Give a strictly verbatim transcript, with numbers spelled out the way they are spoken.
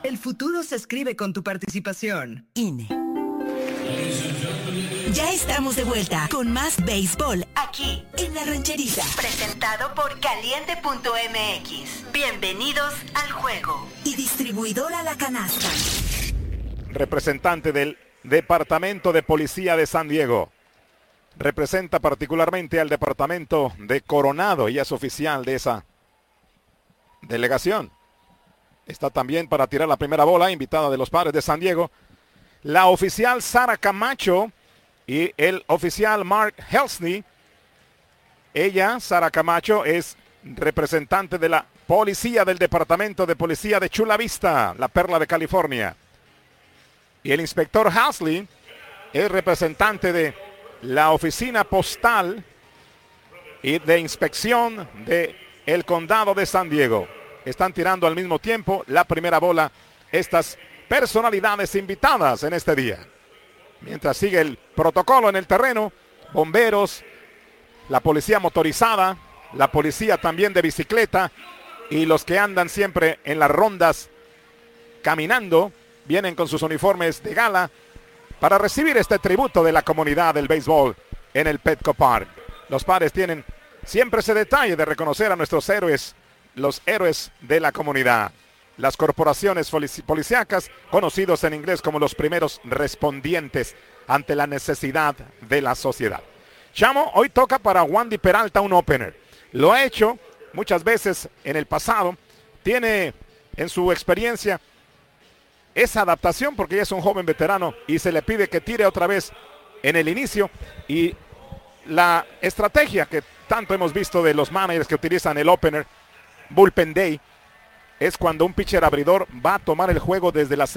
El futuro se escribe con tu participación. I N E. Ya estamos de vuelta con más béisbol aquí en La Rancherita. Presentado por Caliente punto M X. Bienvenidos al juego. Y distribuidora La Canasta. Representante del Departamento de Policía de San Diego. Representa particularmente al Departamento de Coronado. Ella es oficial de esa delegación. Está también para tirar la primera bola, invitada de los Padres de San Diego, la oficial Sara Camacho y el oficial Mark Helsley. Ella, Sara Camacho, es representante de la policía del Departamento de Policía de Chula Vista, la Perla de California. Y el inspector Helsley es representante de la oficina postal y de inspección de el condado de San Diego. Están tirando al mismo tiempo la primera bola estas personalidades invitadas en este día. Mientras sigue el protocolo en el terreno, bomberos, la policía motorizada, la policía también de bicicleta y los que andan siempre en las rondas caminando, vienen con sus uniformes de gala para recibir este tributo de la comunidad del béisbol en el Petco Park. Los Padres tienen siempre ese detalle de reconocer a nuestros héroes, los héroes de la comunidad. Las corporaciones policíacas, conocidos en inglés como los primeros respondientes ante la necesidad de la sociedad. Chamo, hoy toca para Wandy Peralta un opener. Lo ha hecho muchas veces en el pasado. Tiene en su experiencia esa adaptación porque ella es un joven veterano y se le pide que tire otra vez en el inicio. Y la estrategia que tanto hemos visto de los managers que utilizan el opener, Bullpen Day, es cuando un pitcher abridor va a tomar el juego desde la